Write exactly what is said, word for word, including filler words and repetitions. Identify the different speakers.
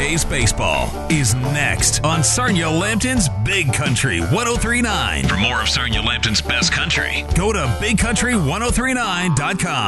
Speaker 1: Jays Baseball is next on Sarnia Lambton's Big Country one oh three point nine. For more of Sarnia Lambton's best country, go to big country ten thirty-nine dot com.